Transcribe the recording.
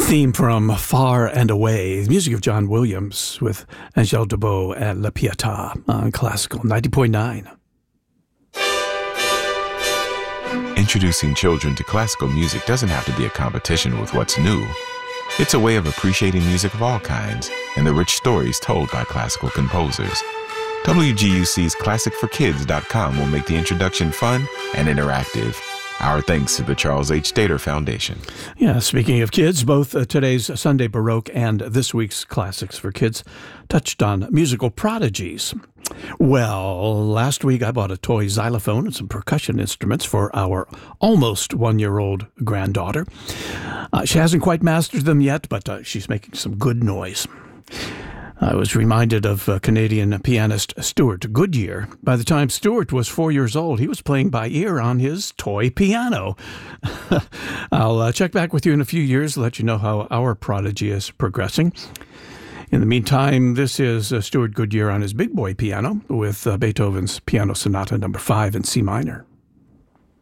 theme from Far and Away, the music of John Williams with Angèle Debout and La Pietà on Classical 90.9. Introducing children to classical music doesn't have to be a competition with what's new. It's a way of appreciating music of all kinds and the rich stories told by classical composers. WGUC's ClassicForKids.com will make the introduction fun and interactive. Our thanks to the Charles H. Stater Foundation. Yeah, speaking of kids, both today's Sunday Baroque and this week's Classics for Kids touched on musical prodigies. Well, last week I bought a toy xylophone and some percussion instruments for our almost one-year-old granddaughter. She hasn't quite mastered them yet, but she's making some good noise. I was reminded of Canadian pianist Stuart Goodyear. By the time Stuart was 4 years old, he was playing by ear on his toy piano. I'll check back with you in a few years to let you know how our prodigy is progressing. In the meantime, this is Stuart Goodyear on his big boy piano with Beethoven's Piano Sonata No. 5 in C minor.